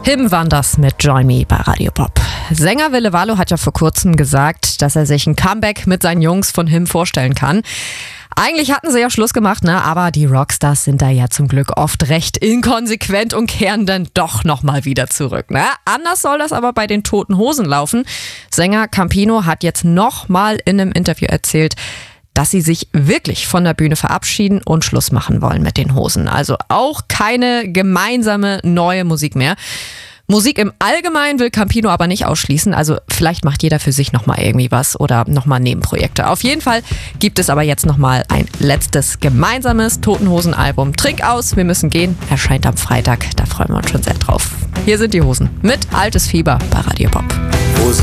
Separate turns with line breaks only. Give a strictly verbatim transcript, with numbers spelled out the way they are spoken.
Him waren das mit Join Me bei Radio Pop. Sänger Wille Wallo hat ja vor kurzem gesagt, dass er sich ein Comeback mit seinen Jungs von Him vorstellen kann. Eigentlich hatten sie ja Schluss gemacht, ne? Aber die Rockstars sind da ja zum Glück oft recht inkonsequent und kehren dann doch nochmal wieder zurück. Ne? Anders soll das aber bei den Toten Hosen laufen. Sänger Campino hat jetzt nochmal in einem Interview erzählt, dass sie sich wirklich von der Bühne verabschieden und Schluss machen wollen mit den Hosen. Also auch keine gemeinsame neue Musik mehr. Musik im Allgemeinen will Campino aber nicht ausschließen, also vielleicht macht jeder für sich nochmal irgendwie was oder nochmal Nebenprojekte. Auf jeden Fall gibt es aber jetzt nochmal ein letztes gemeinsames Toten Hosen Album. Trink aus, wir müssen gehen, erscheint am Freitag, da freuen wir uns schon sehr drauf. Hier sind die Hosen mit Altes Fieber bei Radio Pop.